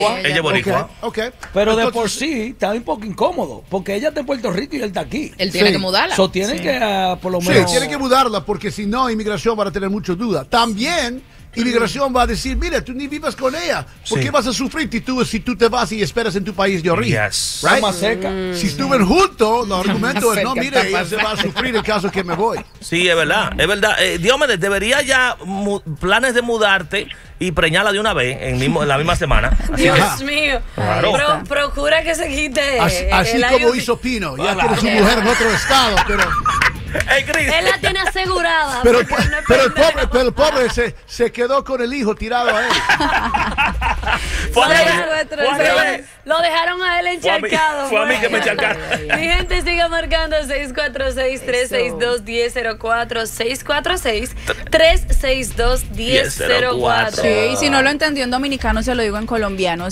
Ella es boricua. Okay. Pero de por sí está un poco incómodo, porque ella está en Puerto Rico y él está aquí. Él tiene que mudarla. So, tienen que, por lo menos... Sí, tiene que mudarla, porque si no, inmigración va a tener mucha duda. También, inmigración va a decir, mira, tú ni vivas con ella. ¿Por qué vas a sufrir si tú te vas y esperas en tu país de origen? Yes. Right? Más seca. Si estuvieran juntos, los argumentos es, no, Cerca mire, está ella se va a sufrir en caso que me voy. Sí, es verdad, es verdad. Diomedes, debería ya planes de mudarte y preñarla de una vez en la misma semana. Así Dios mío. Claro. Procura que se quite. Así el como IUD. hizo Pino. Ya tiene su mujer en otro estado, pero... Hey, Chris. Él la tiene asegurada. Pero, porque no es pero el pendejo. pobre se quedó con el hijo tirado a él. Fue a mí, Lo dejaron a él encharcado. fue a mí que me pues. encharcaron. Mi gente sigue marcando 646-362-1004. 646-362-1004. Sí, y si no lo entendió en dominicano, se lo digo en colombiano.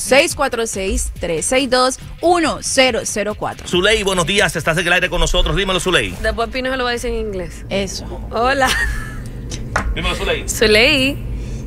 646-362-1004. Zuley, buenos días, estás en el aire con nosotros. Dímelo, Zuley. Después Pino se lo va a decir en inglés. Eso. Hola. Dímelo, Zuley. Zuley.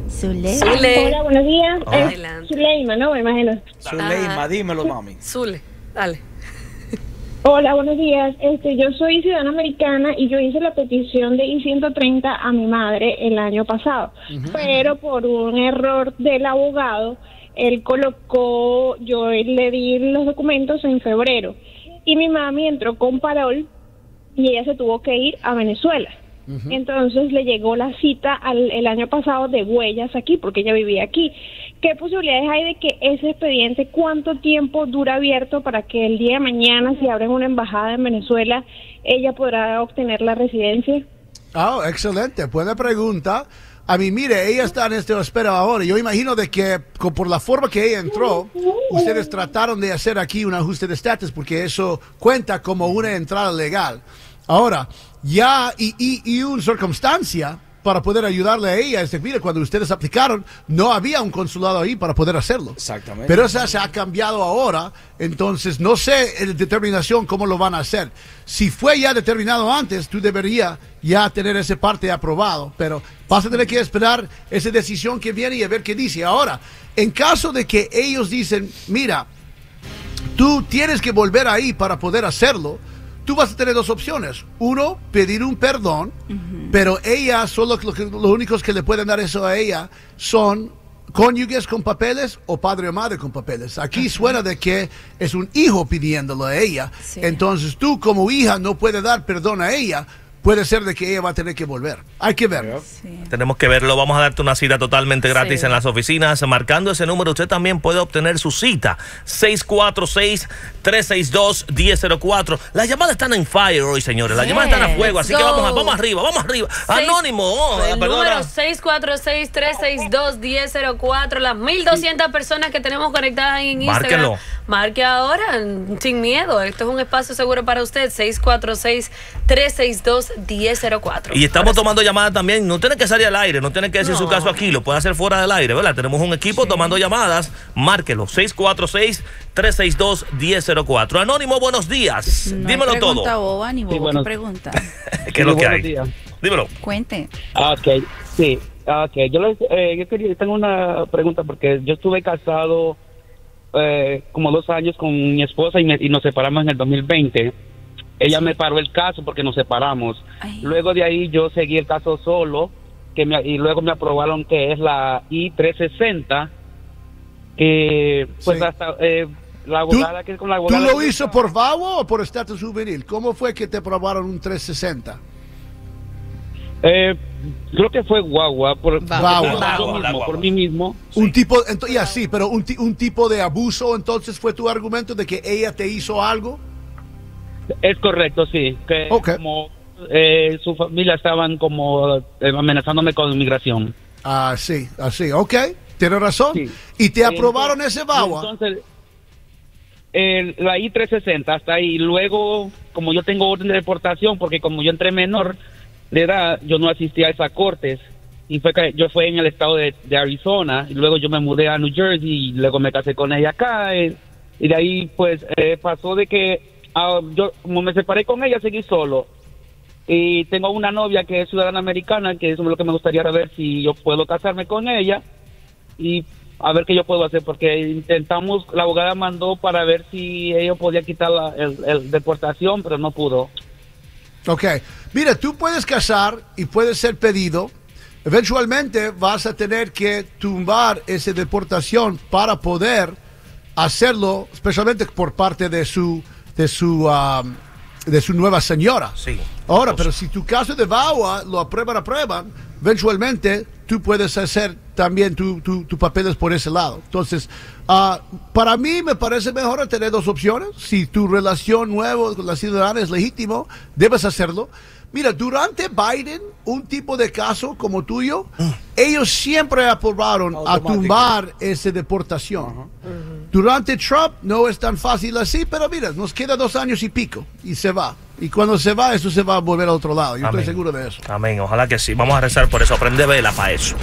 Hola, buenos días. Adelante. Zuleima, ¿no? Me imagino. Zuleima, dímelo, mami. Zule, dale. Hola, buenos días. Yo soy ciudadana americana y yo hice la petición de I-130 a mi madre el año pasado. Pero por un error del abogado, él colocó, yo le di los documentos en febrero. Y mi mami entró con parol y ella se tuvo que ir a Venezuela. Entonces le llegó la cita el año pasado de huellas aquí, porque ella vivía aquí. ¿Qué posibilidades hay de que ese expediente, cuánto tiempo dura abierto para que el día de mañana, si abren una embajada en Venezuela, ella podrá obtener la residencia? Oh, excelente. Buena pregunta. A mí, mire, ella está en espera ahora. Yo imagino de que por la forma que ella entró, ustedes trataron de hacer aquí un ajuste de estatus porque eso cuenta como una entrada legal. Ahora, ya y una circunstancia para poder ayudarle a ella es que, mire, cuando ustedes aplicaron, no había un consulado ahí para poder hacerlo. Exactamente. Pero eso se ha cambiado ahora, entonces no sé en determinación cómo lo van a hacer. Si fue ya determinado antes, tú deberías ya tener esa parte aprobado, pero vas a tener que esperar esa decisión que viene y a ver qué dice. Ahora, en caso de que ellos dicen, mira, tú tienes que volver ahí para poder hacerlo, tú vas a tener dos opciones. Uno, pedir un perdón, pero ella, solo los únicos que le pueden dar eso a ella son cónyuges con papeles o padre o madre con papeles. Aquí suena de que es un hijo pidiéndolo a ella. Sí. Entonces tú como hija no puedes dar perdón a ella. Puede ser de que ella va a tener que volver. Hay que verlo. Sí. Tenemos que verlo. Vamos a darte una cita totalmente gratis Sí. en las oficinas. Marcando ese número, usted también puede obtener su cita. 646-362-1004. Las llamadas están en fire hoy, señores. Las llamadas están a fuego, así que vamos arriba, vamos arriba. Anónimo. El Perdona. número 646-362-1004. Las 1,200 personas que tenemos conectadas en Instagram. Márquenlo. Marque ahora, sin miedo. Esto es un espacio seguro para usted. 646-362-1004. Y estamos tomando llamadas también. No tiene que salir al aire, no tiene que decir No. su caso aquí, lo puede hacer fuera del aire, ¿verdad? Tenemos un equipo tomando llamadas. Márquelo. 646-362-1004. Anónimo, buenos días. No Dímelo hay todo. pregunta boba ni bobo. bueno. ¿Qué pregunta? ¿Qué es lo que hay? Buenos días. Dímelo. Cuente. Ok, sí. Ok, yo tengo una pregunta porque yo estuve casado como 2 años con mi esposa y nos separamos en el 2020. Ella me paró el caso porque nos separamos. Ay. Luego de ahí yo seguí el caso solo y luego me aprobaron que es la I-360 que pues Sí. hasta la abogada que es con la ¿Tú abogada. lo hizo por VAWA o por estatus juvenil? ¿Cómo fue que te aprobaron un 360? Creo que fue guagua por Guagua. por mí mismo. Un tipo, ya sí, pero un tipo de abuso, entonces fue tu argumento de que ella te hizo algo. Es correcto, sí. Que Ok. como su familia estaban como amenazándome con inmigración. Así, ok, tienes razón. Sí. ¿Y te aprobaron ese VAWA? Entonces, la I-360 hasta ahí. Luego, como yo tengo orden de deportación, porque como yo entré menor de edad, yo no asistí a esas cortes. Y yo fui en el estado de Arizona, y luego yo me mudé a New Jersey, y luego me casé con ella acá. Y de ahí, pues, pasó de que yo, como me separé con ella, seguí solo. Y tengo una novia que es ciudadana americana, que eso es lo que me gustaría saber si yo puedo casarme con ella. Y a ver qué yo puedo hacer, porque intentamos, la abogada mandó para ver si ellos podían quitar el deportación, pero no pudo. Ok, mira, tú puedes casar y puedes ser pedido. Eventualmente vas a tener que tumbar esa deportación para poder hacerlo, especialmente por parte de su nueva señora. Sí. Ahora, pero si tu caso de VAWA lo aprueban, eventualmente tú puedes hacer también tus papeles por ese lado. Entonces, para mí me parece mejor tener dos opciones. Si tu relación nueva con la ciudadana es legítimo, debes hacerlo. Mira, durante Biden, un tipo de caso como tuyo, ellos siempre aprobaron a tumbar esa deportación. Durante Trump no es tan fácil así, pero mira, nos queda 2 años y pico y se va. Y cuando se va, eso se va a volver al otro lado. Yo estoy seguro de eso. Amén, ojalá que sí. Vamos a rezar por eso. Aprende vela para eso.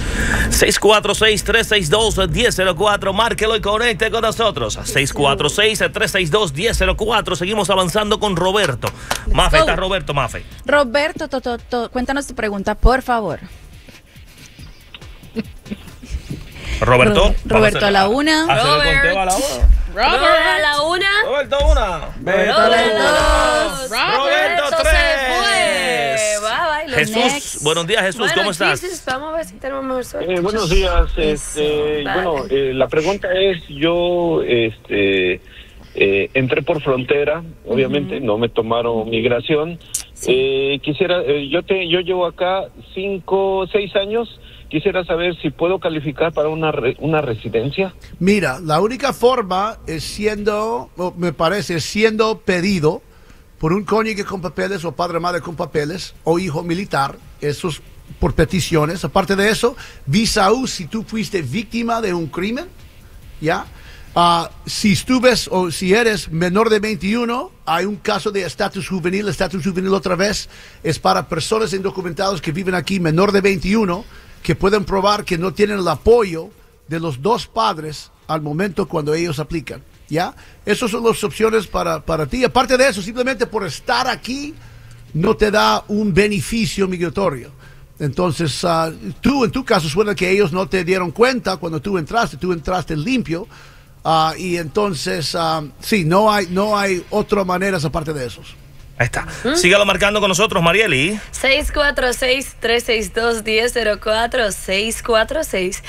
646-362-1004. Márquelo y conecte con nosotros. 646-362-1004. Seguimos avanzando con Roberto. Mafe, está Roberto, Mafe. Roberto, cuéntanos tu pregunta, por favor. Roberto. Roberto a la una. Hacer el conteo a la una. Robert a la una. Roberto, una. Roberto dos. Roberto, se tres. fue. Bye, bye, Jesús, next. buenos días, Jesús, Bueno, ¿cómo estás? Jesus, vamos a ver si tenemos mejor suerte. Buenos días. Eso, vale. La pregunta es, yo entré por frontera, obviamente, no me tomaron migración. Quisiera, yo llevo acá 5, 6 años. Quisiera saber si puedo calificar para una residencia. Mira, la única forma es siendo pedido por un cónyuge con papeles o padre o madre con papeles o hijo militar. Eso es por peticiones. Aparte de eso, visa U si tú fuiste víctima de un crimen, ¿ya? Si si eres menor de 21, hay un caso de estatus juvenil. El estatus juvenil otra vez es para personas indocumentadas que viven aquí menor de 21, que pueden probar que no tienen el apoyo de los dos padres al momento cuando ellos aplican, ¿ya? Esas son las opciones para ti. Aparte de eso, simplemente por estar aquí no te da un beneficio migratorio. Entonces, tú en tu caso suena que ellos no te dieron cuenta cuando tú entraste limpio, y entonces, sí, no hay otras maneras aparte de esos. Ahí está. Sígalo marcando con nosotros, Marieli. 646-362-1004,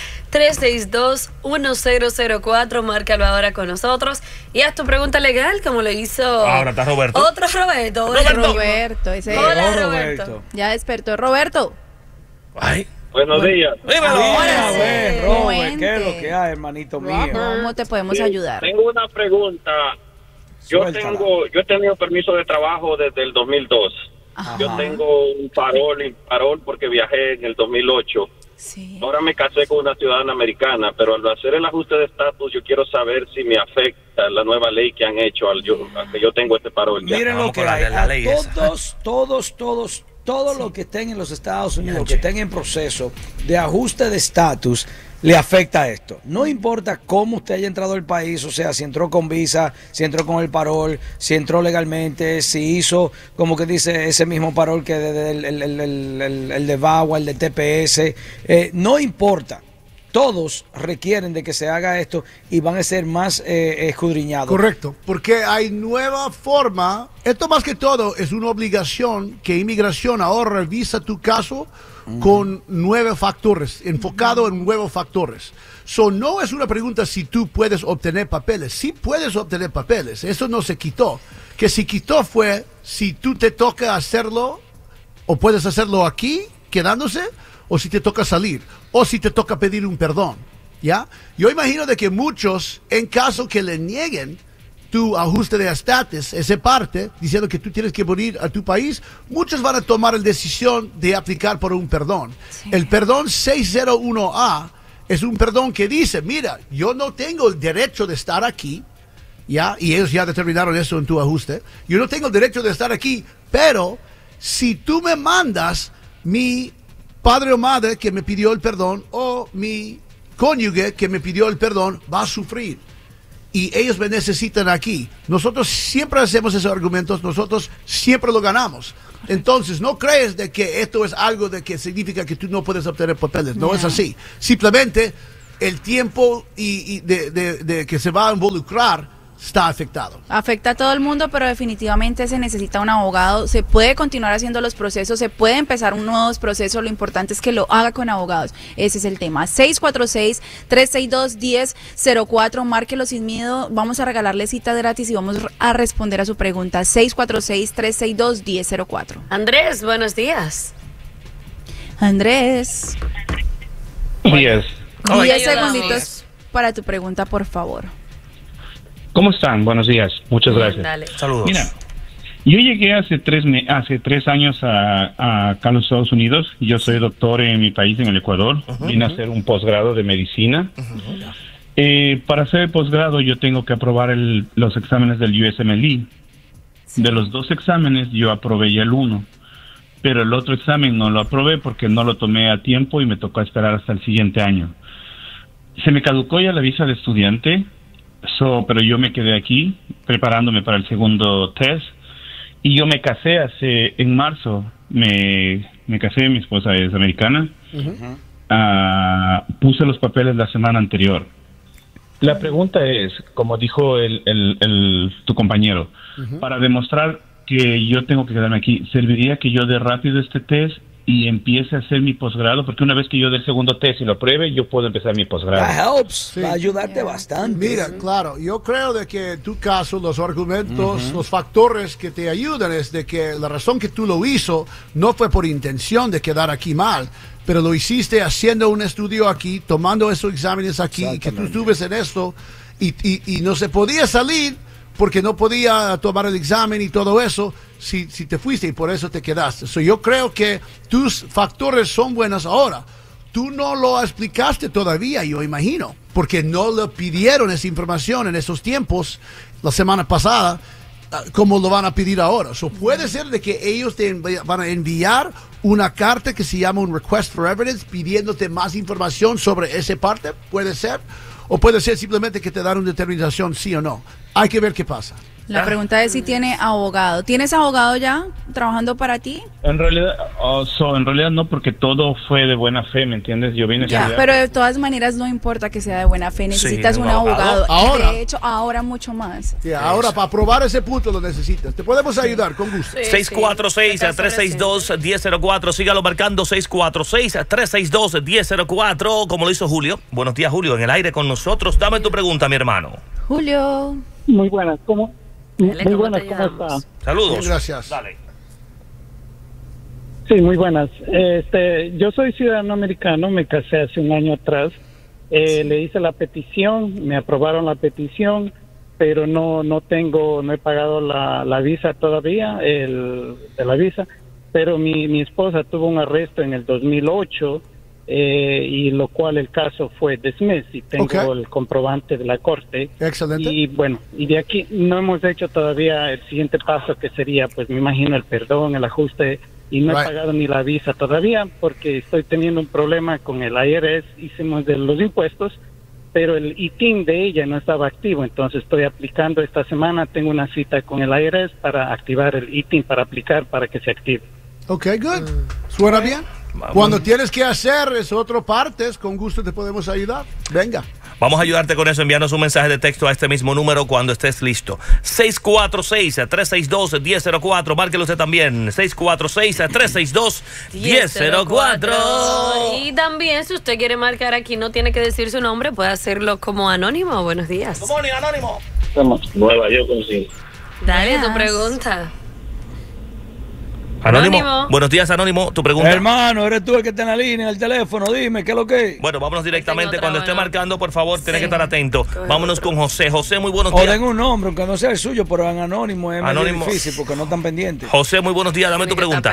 646-362-1004. Márcalo ahora con nosotros y haz tu pregunta legal como lo hizo Ahora está Roberto. otro Roberto. Roberto, ese Hola, Roberto. ya despertó. Roberto. Ay. Buenos días. Dímelo. A ver, Robert, Cuente. ¿qué es lo que hay, hermanito mío? ¿Cómo te podemos ayudar? Tengo una pregunta. Suéltala. Yo he tenido permiso de trabajo desde el 2002. Ajá. Yo tengo un parol porque viajé en el 2008. Sí. Ahora me casé con una ciudadana americana, pero al hacer el ajuste de estatus yo quiero saber si me afecta la nueva ley que han hecho al que yo tengo este parol ya. Miren Vamos lo que con hay. la ley esa. Todos los que estén en los Estados Unidos, que estén en proceso de ajuste de estatus, le afecta esto. No importa cómo usted haya entrado al país, o sea, si entró con visa, si entró con el parol, si entró legalmente, si hizo, como que dice, ese mismo parol que el de VAWA, el de TPS, no importa. Todos requieren de que se haga esto y van a ser más escudriñados. Correcto, porque hay nueva forma. Esto más que todo es una obligación que inmigración ahora revisa tu caso con 9 factores, enfocado en 9 factores. No es una pregunta si tú puedes obtener papeles. Sí puedes obtener papeles, eso no se quitó. Que se quitó fue si tú te toca hacerlo o puedes hacerlo aquí, quedándose, o si te toca salir, o si te toca pedir un perdón, ¿ya? Yo imagino de que muchos, en caso que le nieguen tu ajuste de estatus, esa parte, diciendo que tú tienes que venir a tu país, muchos van a tomar la decisión de aplicar por un perdón. Sí. El perdón 601A es un perdón que dice, mira, yo no tengo el derecho de estar aquí, ¿ya? Y ellos ya determinaron eso en tu ajuste. Yo no tengo el derecho de estar aquí, pero si tú me mandas mi padre o madre que me pidió el perdón o mi cónyuge que me pidió el perdón, va a sufrir. Y ellos me necesitan aquí. Nosotros siempre hacemos esos argumentos, nosotros siempre lo ganamos. Entonces, no crees de que esto es algo de que significa que tú no puedes obtener papeles. No es así. Simplemente el tiempo de que se va a involucrar está afectado. Afecta a todo el mundo, pero definitivamente se necesita un abogado. Se puede continuar haciendo los procesos, se puede empezar un nuevo proceso. Lo importante es que lo haga con abogados. Ese es el tema. 646-362-1004. Márquelo sin miedo. Vamos a regalarle cita gratis y vamos a responder a su pregunta. 646-362-1004. Andrés, buenos días. Andrés. Días. 10 segunditos para tu pregunta, por favor. ¿Cómo están? Buenos días. Muchas gracias. Dale. Saludos. Mira, yo llegué hace 3 años acá a los Estados Unidos. Yo soy doctor en mi país, en el Ecuador. Vine a hacer un posgrado de medicina. Para hacer el posgrado yo tengo que aprobar los exámenes del USMLE. De los 2 exámenes yo aprobé ya el 1. Pero el otro examen no lo aprobé porque no lo tomé a tiempo y me tocó esperar hasta el siguiente año. Se me caducó ya la visa de estudiante. Pero yo me quedé aquí preparándome para el segundo test y yo me casé en marzo, me casé, mi esposa es americana, puse los papeles la semana anterior. La pregunta es, como dijo tu compañero, para demostrar que yo tengo que quedarme aquí, ¿serviría que yo dé rápido este test y empiece a hacer mi posgrado? Porque una vez que yo dé el segundo test y lo apruebe, yo puedo empezar mi posgrado. That helps. Va a ayudarte bastante. Mira, claro, yo creo de que en tu caso los argumentos, los factores que te ayudan es de que la razón que tú lo hizo no fue por intención de quedar aquí mal, pero lo hiciste haciendo un estudio aquí, tomando esos exámenes aquí, y que tú estuviste en esto y no se podía salir porque no podía tomar el examen y todo eso, si te fuiste y por eso te quedaste. Yo creo que tus factores son buenos ahora. Tú no lo explicaste todavía, yo imagino, porque no le pidieron esa información en esos tiempos, la semana pasada, como lo van a pedir ahora. Puede ser de que ellos te van a enviar una carta que se llama un request for evidence pidiéndote más información sobre esa parte, puede ser. O puede ser simplemente que te dan una determinación sí o no. Hay que ver qué pasa. La pregunta es si tiene abogado. ¿Tienes abogado ya trabajando para ti? En realidad no, porque todo fue de buena fe, ¿me entiendes? Yo vine a estudiar. Pero de todas maneras no importa que sea de buena fe. Necesitas un abogado. Ahora. De hecho, ahora mucho más. Ahora, para probar ese punto lo necesitas. Te podemos ayudar, con gusto. 646-362-1004. Sígalo marcando, 646-362-1004, como lo hizo Julio. Buenos días, Julio, en el aire con nosotros. Dame tu pregunta, mi hermano. Julio. Muy buenas, ¿cómo está? Saludos. Gracias. Dale. Sí, muy buenas. Yo soy ciudadano americano, me casé hace un año atrás. Le hice la petición, me aprobaron la petición, pero no he pagado la visa todavía, de la visa. Pero mi esposa tuvo un arresto en el 2008. Y lo cual el caso fue dismissed y tengo el comprobante de la corte. Excelente. Y bueno, y de aquí no hemos hecho todavía el siguiente paso, que sería, pues me imagino, el perdón, el ajuste, y no he pagado ni la visa todavía porque estoy teniendo un problema con el IRS. Hicimos de los impuestos, pero el ITIN de ella no estaba activo, entonces estoy aplicando esta semana, tengo una cita con el IRS para activar el ITIN, para aplicar para que se active. Ok, good. ¿Suena bien? Cuando tienes que hacer es otro partes, con gusto te podemos ayudar. Venga. Vamos a ayudarte con eso. Envíanos un mensaje de texto a este mismo número cuando estés listo. 646-362-1004. Márquelo usted también. 646-362-1004. Y también, si usted quiere marcar aquí, no tiene que decir su nombre, puede hacerlo como anónimo. Buenos días. ¿Cómo anónimo? Nueva York, sí. Dale tu pregunta. Anónimo. Buenos días, Anónimo. Tu pregunta. Hermano, eres tú el que está en la línea, en el teléfono. Dime, ¿qué es lo que es? Bueno, vámonos directamente. Cuando esté marcando, por favor, tienes que estar atento. Vámonos con José. José, muy buenos días. O den un nombre, aunque no sea el suyo, pero en anónimo es más difícil porque no están pendientes. José, muy buenos días. Dame tu pregunta.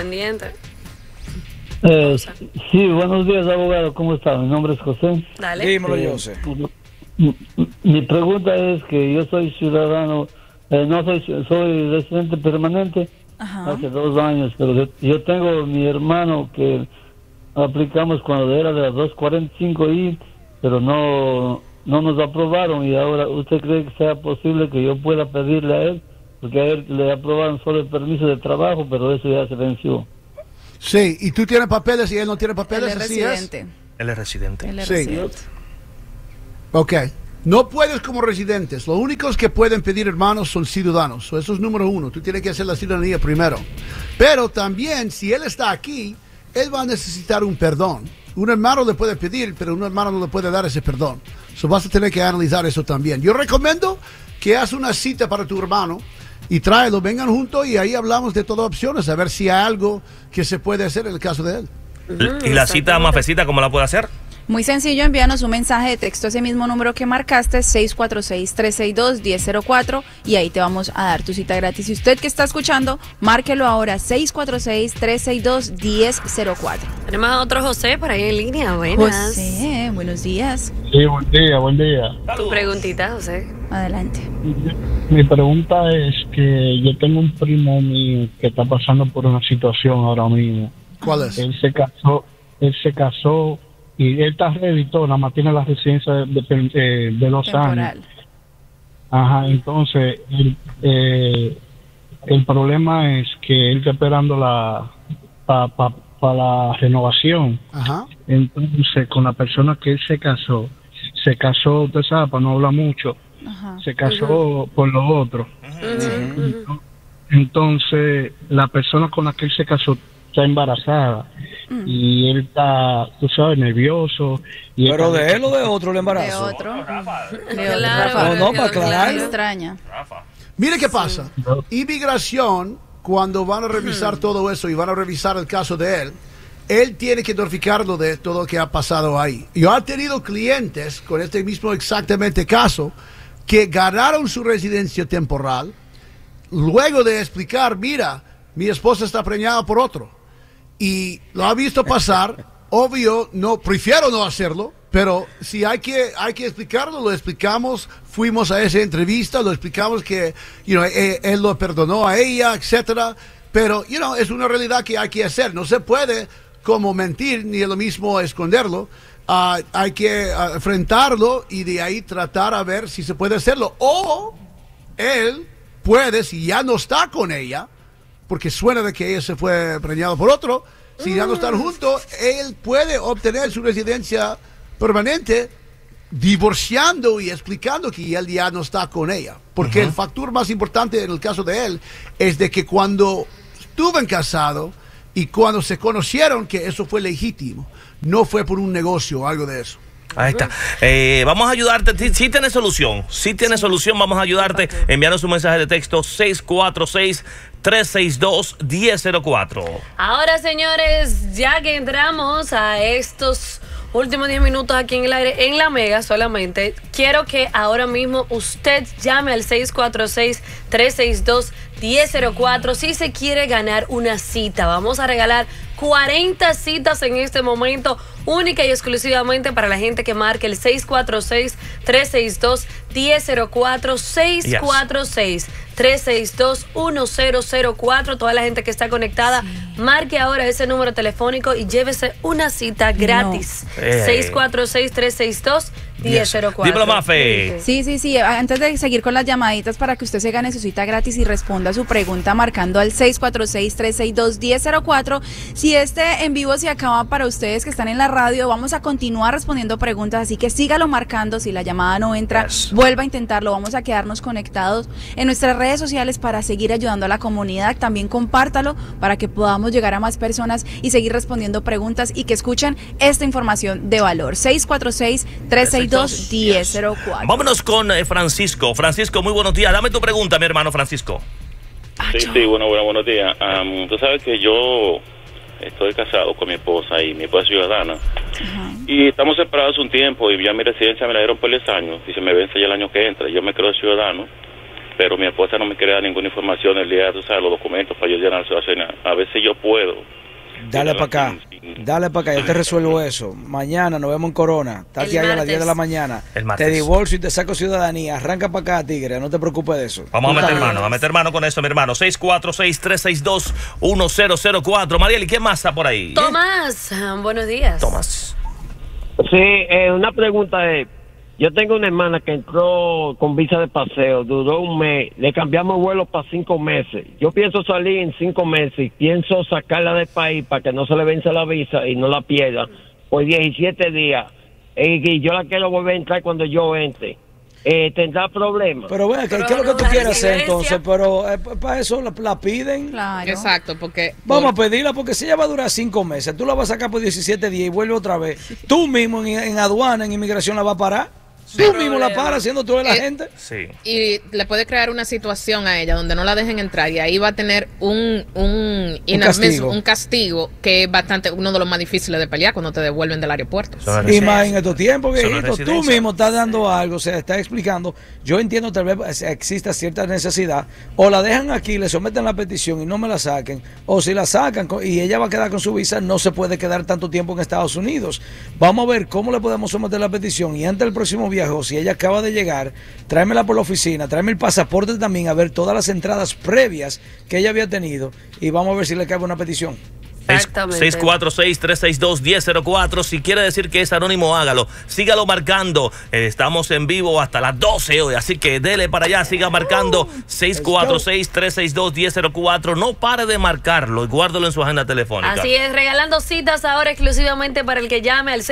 Sí, buenos días, abogado. ¿Cómo está? Mi nombre es José. Dale. Dímelo, José. Mi pregunta es que yo soy ciudadano, soy residente permanente. Hace 2 años, pero yo tengo mi hermano que aplicamos cuando era de las 245I, pero no nos aprobaron, y ahora ¿usted cree que sea posible que yo pueda pedirle a él? Porque a él le aprobaron solo el permiso de trabajo, pero eso ya se venció. Sí, y tú tienes papeles y él no tiene papeles. Él es residente. Él es residente. Sí. Ok. No puedes como residentes. Los únicos que pueden pedir hermanos son ciudadanos. Eso es número uno. Tú tienes que hacer la ciudadanía primero. Pero también, si él está aquí, él va a necesitar un perdón. Un hermano le puede pedir, pero un hermano no le puede dar ese perdón. So vas a tener que analizar eso también. Yo recomiendo que hagas una cita para tu hermano y tráelo, vengan juntos y ahí hablamos de todas opciones, a ver si hay algo que se puede hacer en el caso de él. ¿Y la cita, Mafecita, cómo la puede hacer? Muy sencillo, envíanos un mensaje de texto a ese mismo número que marcaste, 646-362-1004, y ahí te vamos a dar tu cita gratis. Y usted que está escuchando, márquelo ahora, 646-362-1004. Tenemos a otro José por ahí en línea. Buenas. José, buenos días. Sí, buen día, buen día. Tu preguntita, José. Adelante. Mi pregunta es que yo tengo un primo mío que está pasando por una situación ahora mismo. ¿Cuál es? Él se casó y él está ready, nada más tiene la residencia de 2 años. Ajá, entonces el problema es que él está esperando para la renovación. Ajá. Entonces, con la persona que él se casó, usted sabe, para no hablar mucho, se casó por lo otro. Entonces, la persona con la que él se casó está embarazada y él está, tú sabes, nervioso. Y ¿Pero de él o de otro el embarazo? De otro. No, para aclarar. Extraña. Mire qué pasa. Inmigración, cuando van a revisar todo eso y van a revisar el caso de él tiene que notificarlo de todo lo que ha pasado ahí. Yo he tenido clientes con este mismo exactamente caso que ganaron su residencia temporal luego de explicar, mira, mi esposa está preñada por otro. Y lo ha visto pasar. Obvio, prefiero no hacerlo, pero si hay que explicarlo, lo explicamos. Fuimos a esa entrevista, lo explicamos que él lo perdonó a ella, etcétera. Pero es una realidad que hay que hacer. No se puede como mentir ni lo mismo esconderlo. Hay que enfrentarlo y de ahí tratar a ver si se puede hacerlo. O él puede, si ya no está con ella, porque suena de que ella se fue preñada por otro, si ya no están juntos, él puede obtener su residencia permanente divorciando y explicando que él ya no está con ella. Porque el factor más importante en el caso de él es de que cuando estuvieron casados y cuando se conocieron, que eso fue legítimo, no fue por un negocio o algo de eso. Ahí está. Vamos a ayudarte. Sí tiene solución. Sí tiene solución. Vamos a ayudarte. Enviarnos un mensaje de texto 646-362-1004. Ahora, señores, ya que entramos a estos últimos 10 minutos aquí en el aire, en la Mega solamente, quiero que ahora mismo usted llame al 646-362-1004 si se quiere ganar una cita. Vamos a regalar 40 citas en este momento, única y exclusivamente para la gente que marque el 646-362-1004, 646-362-1004. Toda la gente que está conectada, marque ahora ese número telefónico y llévese una cita gratis. 646-362-1004. Dímelo, Mafe. Sí. Antes de seguir con las llamaditas para que usted se gane su cita gratis y responda a su pregunta marcando al 646-362-1004. Si este en vivo se acaba para ustedes que están en la radio, vamos a continuar respondiendo preguntas, así que sígalo marcando. Si la llamada no entra, vuelva a intentarlo. Vamos a quedarnos conectados en nuestras redes sociales para seguir ayudando a la comunidad. También compártalo para que podamos llegar a más personas y seguir respondiendo preguntas y que escuchen esta información de valor. 646-362-1004. Vámonos con Francisco. Francisco, muy buenos días. Dame tu pregunta, mi hermano Francisco. Sí, buenos días. Tú sabes que yo estoy casado con mi esposa y mi esposa es ciudadana. Y estamos separados un tiempo y ya mi residencia me la dieron por 10 años y se me vence ya el año que entra. Yo me creo ciudadano, pero mi esposa no me quiere dar ninguna información el día, tú sabes, los documentos para yo llenar la ciudadanía. A ver si yo puedo. Dale para acá, yo te resuelvo eso. Mañana nos vemos en Corona. Está aquí a las 10 de la mañana. Te divorcio y te saco ciudadanía. Arranca para acá, tigre, no te preocupes de eso. Vamos a meter mano con eso, mi hermano. 646-362-1004. Mariel, ¿y qué más está por ahí? Tomás, buenos días. Tomás. Sí, una pregunta es, yo tengo una hermana que entró con visa de paseo, duró un mes, le cambiamos vuelo para 5 meses. Yo pienso salir en 5 meses y pienso sacarla del país para que no se le vence la visa y no la pierda por 17 días. y yo la quiero volver a entrar cuando yo entre. ¿Tendrá problemas? Pero bueno, ¿qué es lo que tú quieres hacer entonces? Pero para eso la piden. Claro. Exacto, porque... Vamos a pedirla porque si ella va a durar 5 meses, tú la vas a sacar por 17 días y vuelve otra vez. Tú mismo en aduana, en inmigración la vas a parar. Tú mismo la paras siendo tú de la gente. Sí. Y le puede crear una situación a ella donde no la dejen entrar y ahí va a tener un castigo que es bastante uno de los más difíciles de pelear cuando te devuelven del aeropuerto. Y más en estos tiempos, viejito, tú mismo estás dando algo, o sea, estás explicando. Yo entiendo tal vez exista cierta necesidad, o la dejan aquí, le someten la petición y no me la saquen, o si la sacan y ella va a quedar con su visa, no se puede quedar tanto tiempo en Estados Unidos. Vamos a ver cómo le podemos someter la petición y antes del próximo viaje, o si ella acaba de llegar, tráemela por la oficina, tráeme el pasaporte también, a ver todas las entradas previas que ella había tenido y vamos a ver si le cabe una petición. Exactamente. 646-362-1004. Si quiere decir que es anónimo, hágalo. Sígalo marcando. Estamos en vivo hasta las 12 hoy. Así que dele para allá. Siga marcando 646-362-1004. No pare de marcarlo y guárdalo en su agenda telefónica. Así es, regalando citas ahora exclusivamente para el que llame al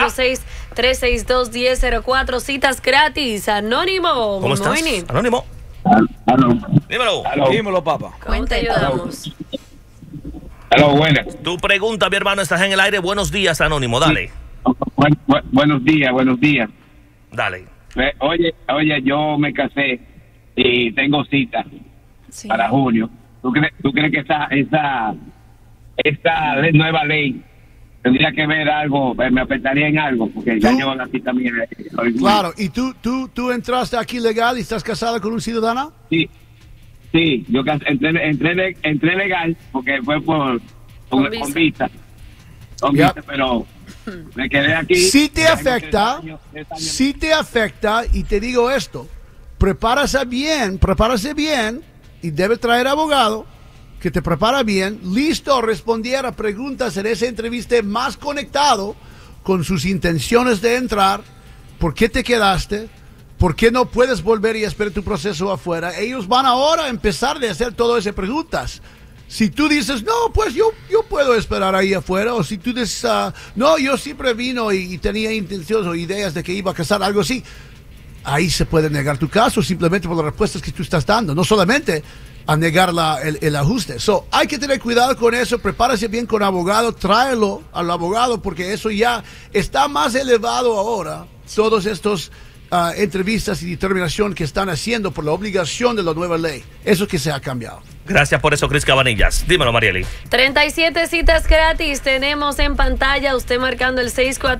646-362-1004. Citas gratis. Anónimo. ¿Cómo estás? Morning. Anónimo. Dímelo. Dímelo, papá. ¿Cómo te ayudamos? Aló, buenas. Tu pregunta, mi hermano, estás en el aire. Buenos días, Anónimo, dale. Buenos días. Dale. Oye, yo me casé y tengo cita para junio. ¿Tú crees que esa nueva ley tendría que ver algo, me afectaría en algo? Porque ya yo la cita mía. Claro, ¿y tú entraste aquí legal y estás casada con un ciudadano? Sí, yo entré legal porque fue con visa. Con visa, pero me quedé aquí. Si te afecta, y te digo esto, prepárase bien y debe traer abogado que te prepara bien, listo a responder a preguntas en esa entrevista, más conectado con sus intenciones de entrar, por qué te quedaste, ¿por qué no puedes volver y esperar tu proceso afuera? Ellos van ahora a empezar de hacer todas esas preguntas. Si tú dices, no, pues yo puedo esperar ahí afuera, o si tú dices, no, yo siempre vino y tenía intenciones o ideas de que iba a casar, algo así, ahí se puede negar tu caso simplemente por las respuestas que tú estás dando, no solamente a negar el ajuste. Hay que tener cuidado con eso, prepárese bien con abogado, tráelo al abogado, porque eso ya está más elevado ahora, todos estos entrevistas y determinación que están haciendo por la obligación de la nueva ley. Eso que se ha cambiado. Gracias por eso, Cris Cabanillas. Dímelo, Marieli. 37 citas gratis tenemos en pantalla. Usted marcando el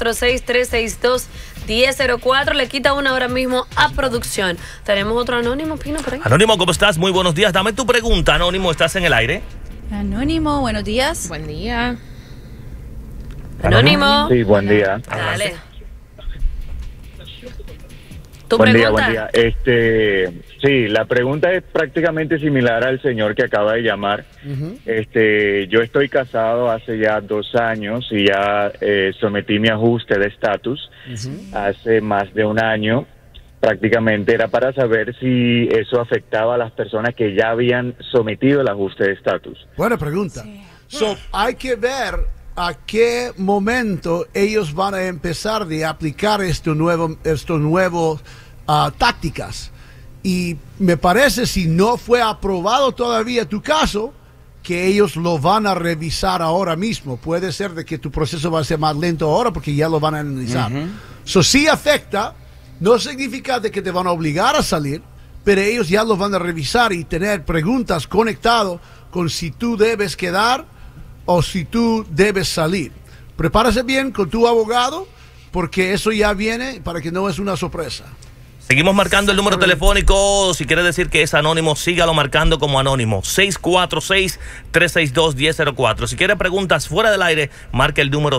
646-362-1004. Le quita una ahora mismo a producción. Tenemos otro anónimo, Pino, por ahí. Anónimo, ¿cómo estás? Muy buenos días. Dame tu pregunta, Anónimo. ¿Estás en el aire? Anónimo, buenos días. Buen día. Anónimo. Sí, buen día. Dale. Buen día. Sí, la pregunta es prácticamente similar al señor que acaba de llamar. Yo estoy casado hace ya 2 años y ya sometí mi ajuste de estatus hace más de 1 año. Prácticamente era para saber si eso afectaba a las personas que ya habían sometido el ajuste de estatus. Buena pregunta. Hay que ver a qué momento ellos van a empezar de aplicar estos nuevos tácticas. Y me parece, si no fue aprobado todavía tu caso, que ellos lo van a revisar ahora mismo. Puede ser de que tu proceso va a ser más lento ahora porque ya lo van a analizar. Sí afecta, no significa de que te van a obligar a salir, pero ellos ya lo van a revisar y tener preguntas conectadas con si tú debes quedar o si tú debes salir. Prepárase bien con tu abogado porque eso ya viene para que no es una sorpresa. Seguimos marcando el número telefónico. Si quiere decir que es anónimo, sígalo marcando como anónimo. 646-362-1004. Si quiere preguntas fuera del aire, marque el número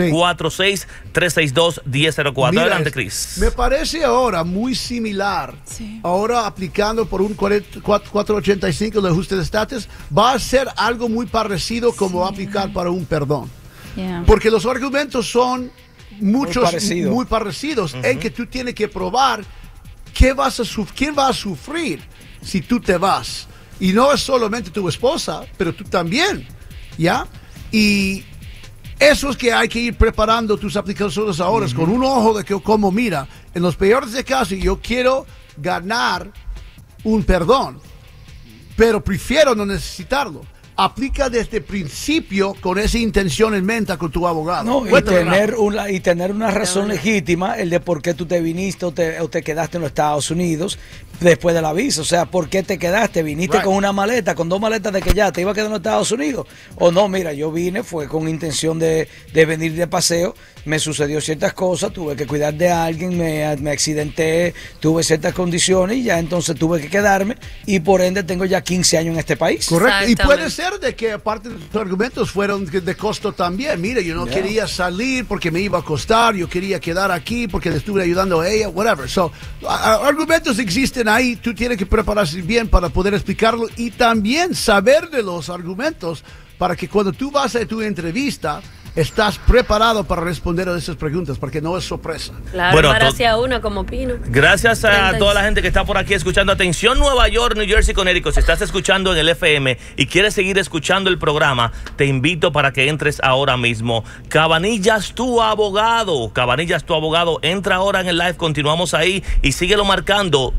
646-362-1004. Adelante, Cris. Me parece ahora muy similar. Ahora aplicando por un 485 de ajuste de estatus, va a ser algo muy parecido como aplicar para un perdón. Porque los argumentos son muy parecidos en que tú tienes que probar quién va a sufrir si tú te vas. Y no es solamente tu esposa, pero tú también, ¿ya? Y Eso es que hay que ir preparando tus aplicaciones ahora, con un ojo de que como mira, en los peores de casos yo quiero ganar un perdón, pero prefiero no necesitarlo. Aplica desde el principio con esa intención en mente con tu abogado. No, y tener una razón legítima, el de por qué tú te viniste o te quedaste en los Estados Unidos después de la visa. O sea, ¿por qué te quedaste? ¿Viniste con una maleta, con 2 maletas de que ya te iba a quedar en los Estados Unidos? O no, mira, yo vine, fue con intención de venir de paseo, me sucedió ciertas cosas, tuve que cuidar de alguien, me accidenté, tuve ciertas condiciones y ya entonces tuve que quedarme y por ende tengo ya 15 años en este país. Correcto, y puede ser de que aparte de tus argumentos fueron de costo también. Mire, yo no quería salir porque me iba a costar, yo quería quedar aquí porque le estuve ayudando a ella, whatever. So, argumentos existen ahí, tú tienes que prepararse bien para poder explicarlo y también saber de los argumentos para que cuando tú vas a tu entrevista estás preparado para responder a esas preguntas, porque no es sorpresa. Claro, bueno, hacia uno como Pino. Gracias a toda la gente que está por aquí escuchando. Atención, Nueva York, New Jersey, Connecticut. Si estás escuchando en el FM y quieres seguir escuchando el programa, te invito para que entres ahora mismo. Cabanillas, tu abogado. Cabanillas, tu abogado. Entra ahora en el live, continuamos ahí y síguelo marcando.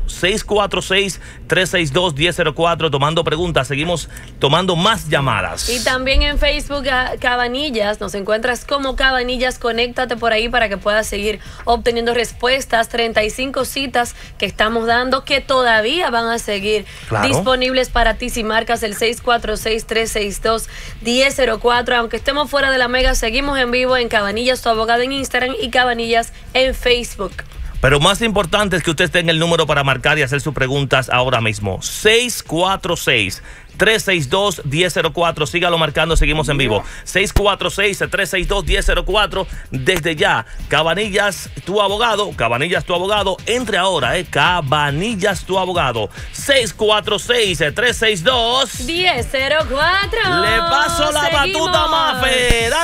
646-362-1004, tomando preguntas. Seguimos tomando más llamadas. Y también en Facebook, Cabanillas, nos encuentras como Cabanillas. Conéctate por ahí para que puedas seguir obteniendo respuestas. 35 citas que estamos dando que todavía van a seguir disponibles para ti si marcas el 646-362-1004. Aunque estemos fuera de la mega, seguimos en vivo en Cabanillas, tu abogado en Instagram y Cabanillas en Facebook. Pero más importante es que usted tenga el número para marcar y hacer sus preguntas ahora mismo. 646-362-1004. Sígalo marcando, seguimos en vivo. 646-362-1004. Desde ya, Cabanillas, tu abogado. Cabanillas, tu abogado. Entre ahora, Cabanillas, tu abogado. 646-362-1004. Le paso la batuta, Mafe.